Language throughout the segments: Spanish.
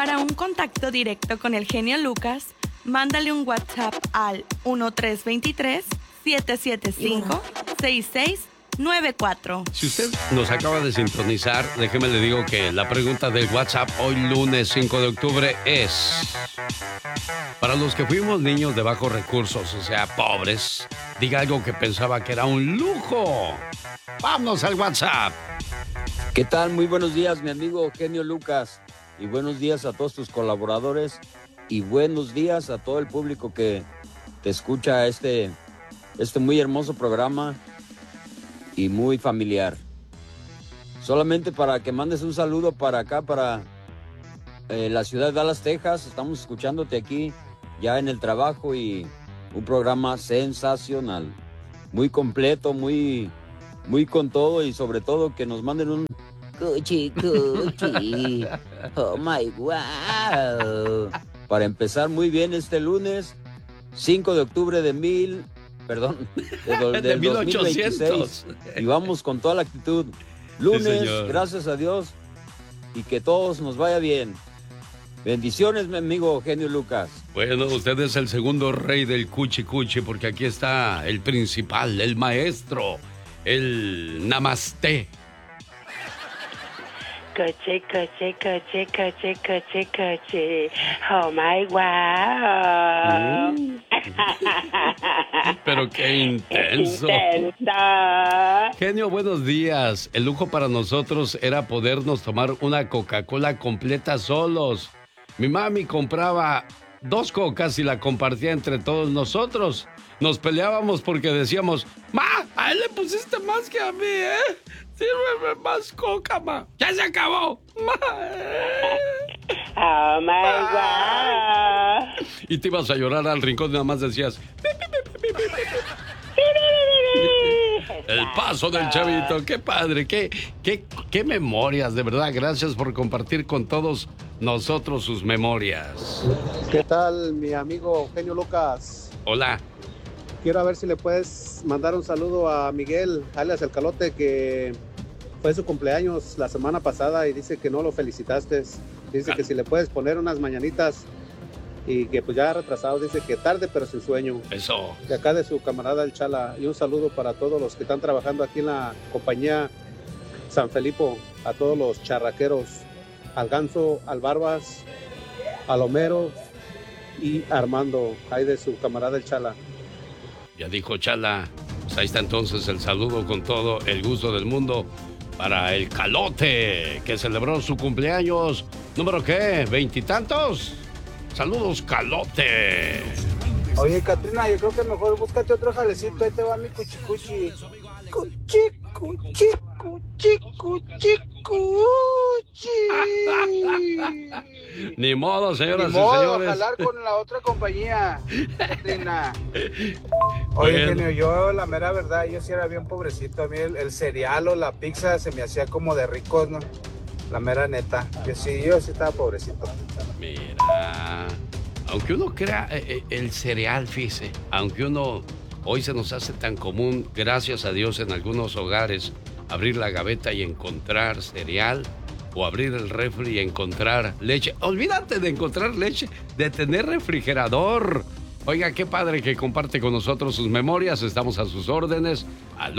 Para un contacto directo con el genio Lucas, mándale un WhatsApp al 1323-775-6694. Si usted nos acaba de sintonizar, déjeme le digo que la pregunta del WhatsApp hoy lunes 5 de octubre es: para los que fuimos niños de bajos recursos, o sea, pobres, diga algo que pensaba que era un lujo. ¡Vámonos al WhatsApp! ¿Qué tal? Muy buenos días, mi amigo Genio Lucas. Y buenos días a todos tus colaboradores. Y buenos días a todo el público que te escucha este muy hermoso programa y muy familiar. Solamente para que mandes un saludo para acá, para la ciudad de Dallas, Texas. Estamos escuchándote aquí ya en el trabajo y un programa sensacional. Muy completo, muy con todo y sobre todo que nos manden un cuchi. Oh my wow. Para empezar muy bien este lunes 5 de octubre del 2026. Y vamos con toda la actitud. Lunes, sí, gracias a Dios y que todos nos vaya bien. Bendiciones, mi amigo Genio Lucas. Bueno, usted es el segundo rey del cuchi porque aquí está el principal, el maestro, el namaste. Coche. Oh my wow. Pero qué intenso. Genio, buenos días. El lujo para nosotros era podernos tomar una Coca-Cola completa solos. Mi mami compraba 2 cocas y la compartía entre todos nosotros. Nos peleábamos porque decíamos: ¡Ma! A él le pusiste más que a mí, ¿eh? Sírveme más coca, ma. ¡Ya se acabó! ¡Ma! Oh my God. Y te ibas a llorar al rincón y nada más decías: el paso del chavito. ¡Qué padre! ¡Qué memorias! De verdad, gracias por compartir con todos nosotros sus memorias. ¿Qué tal, mi amigo Genio Lucas? Hola. Quiero ver si le puedes mandar un saludo a Miguel, alias El Calote, que fue su cumpleaños la semana pasada y dice que no lo felicitaste. Dice que si le puedes poner unas mañanitas y que pues ya retrasado, dice que tarde pero sin sueño. Eso. De acá de su camarada El Chala. Y un saludo para todos los que están trabajando aquí en la compañía San Felipe, a todos los charraqueros, al Ganso, al Barbas, al Homero y Armando, ahí de su camarada El Chala. Ya dijo Chala. Pues ahí está entonces el saludo con todo el gusto del mundo para el Calote, que celebró su cumpleaños. ¿Número qué? ¿20 y tantos? Saludos, Calote. Oye, Catrina, yo creo que mejor búscate otro jalecito. Ahí te va mi cuchicuchi. Cuchi. Ni modo, señoras Ni modo, y señores. jalar con la otra compañía, Catrina. Oye, Genio, yo la mera verdad, yo sí era bien pobrecito. A mí el cereal o la pizza se me hacía como de ricos, ¿no? La mera neta. Yo sí estaba pobrecito. Mira, aunque uno crea el cereal, fíjese, aunque uno hoy se nos hace tan común, gracias a Dios, en algunos hogares, abrir la gaveta y encontrar cereal, o abrir el refri y encontrar leche. Olvídate de encontrar leche, de tener refrigerador. Oiga, qué padre que comparte con nosotros sus memorias. Estamos a sus órdenes al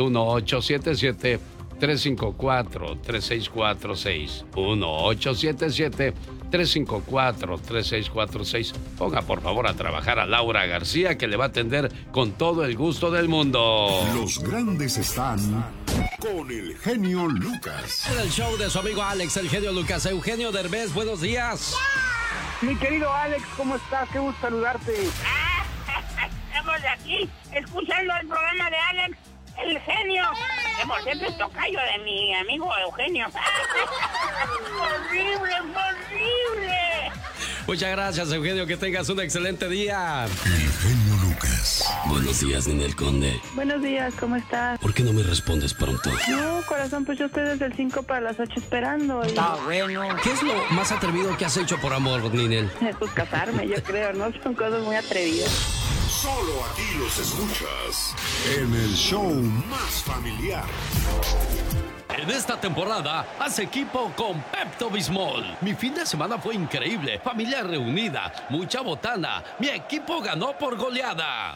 1877-354-3646. 1877-354-3646. Ponga por favor a trabajar a Laura García, que le va a atender con todo el gusto del mundo. Los grandes están con el genio Lucas. En el show de su amigo Alex, el genio Lucas. Eugenio Derbez, buenos días. Mi querido Alex, ¿cómo estás? Qué gusto saludarte. Estamos aquí escuchando el programa de Alex, el genio. Que por cierto es tocayo de mi amigo Eugenio. ¡Horrible! Muchas gracias, Eugenio. Que tengas un excelente día. El genio Lucas. Buenos días, Ninel Conde. Buenos días, ¿cómo estás? ¿Por qué no me respondes pronto? No, corazón, pues yo estoy desde el 5 para las 8 esperando. Está bueno. ¿Qué es lo más atrevido que has hecho por amor, Ninel? Pues casarme, yo creo, ¿no? Son cosas muy atrevidas. Solo aquí los escuchas en el show más familiar. En esta temporada, haz equipo con Pepto-Bismol. Mi fin de semana fue increíble. Familia reunida, mucha botana. Mi equipo ganó por goleada.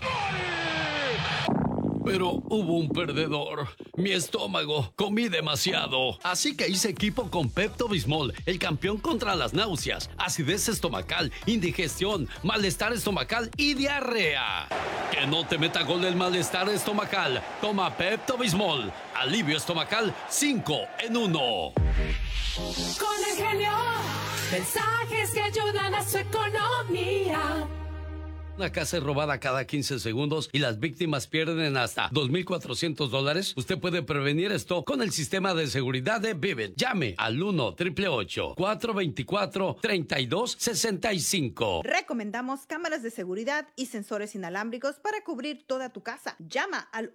Pero hubo un perdedor. Mi estómago. Comí demasiado. Así que hice equipo con Pepto-Bismol, el campeón contra las náuseas, acidez estomacal, indigestión, malestar estomacal y diarrea. Que no te meta gol el malestar estomacal. Toma Pepto-Bismol. Alivio estomacal 5 en 1. Con el genio, mensajes que ayudan a su economía. Una casa es robada cada 15 segundos y las víctimas pierden hasta $2,400. Usted puede prevenir esto con el sistema de seguridad de Vivint. Llame al 1-888-424-3265. Recomendamos cámaras de seguridad y sensores inalámbricos para cubrir toda tu casa. Llama al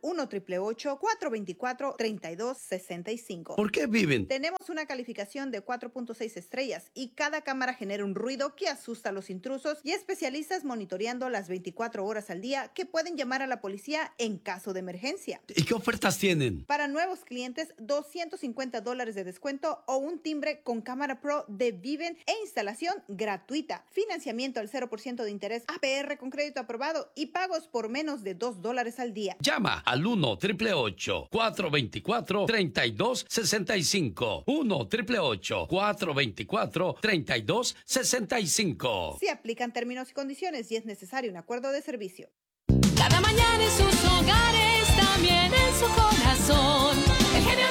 1-888-424-3265. ¿Por qué Vivint? Tenemos una calificación de 4.6 estrellas y cada cámara genera un ruido que asusta a los intrusos y especialistas monitoreando las 24 horas al día que pueden llamar a la policía en caso de emergencia. ¿Y qué ofertas tienen? Para nuevos clientes, $250 de descuento o un timbre con cámara pro de Vivint e instalación gratuita. Financiamiento al 0% de interés, APR con crédito aprobado y pagos por menos de $2 al día. Llama al 1-888-424-3265. 1-888-424-3265. Se aplican términos y condiciones y es necesario un acuerdo de servicio. Cada mañana en sus hogares, también en su corazón. El genio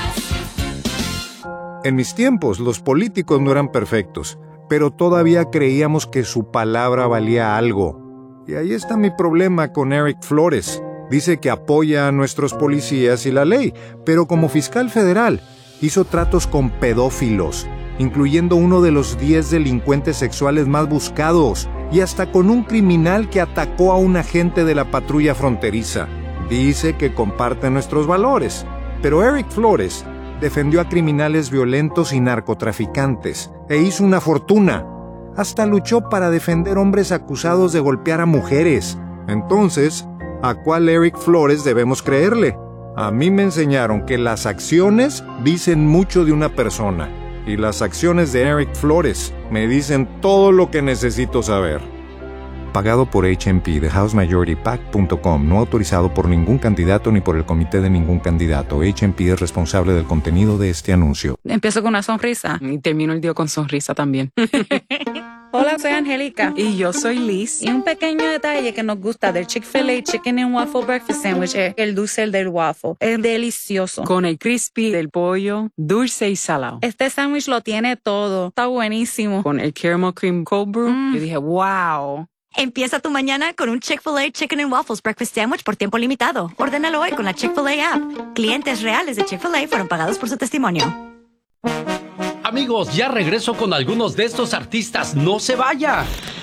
Lucas. En mis tiempos, los políticos no eran perfectos, pero todavía creíamos que su palabra valía algo. Y ahí está mi problema con Eric Flores. Dice que apoya a nuestros policías y la ley, pero como fiscal federal, hizo tratos con pedófilos, incluyendo uno de los 10 delincuentes sexuales más buscados, y hasta con un criminal que atacó a un agente de la patrulla fronteriza. Dice que comparte nuestros valores, pero Eric Flores defendió a criminales violentos y narcotraficantes, e hizo una fortuna. Hasta luchó para defender hombres acusados de golpear a mujeres. Entonces, ¿a cuál Eric Flores debemos creerle? A mí me enseñaron que las acciones dicen mucho de una persona. Y las acciones de Eric Flores me dicen todo lo que necesito saber. Pagado por HMP de HouseMajorityPAC.com. No autorizado por ningún candidato ni por el comité de ningún candidato. HMP es responsable del contenido de este anuncio. Empiezo con una sonrisa y termino el día con sonrisa también. Hola, soy Angélica. Y yo soy Liz. Y un pequeño detalle que nos gusta del Chick-fil-A Chicken and Waffle Breakfast Sandwich es el dulce del waffle. Es delicioso. Con el crispy del pollo, dulce y salado. Este sándwich lo tiene todo. Está buenísimo. Con el caramel cream cold brew, yo dije, wow. Empieza tu mañana con un Chick-fil-A Chicken and Waffles Breakfast Sandwich por tiempo limitado. Ordénalo hoy con la Chick-fil-A app. Clientes reales de Chick-fil-A fueron pagados por su testimonio. Amigos, ya regreso con algunos de estos artistas. ¡No se vaya!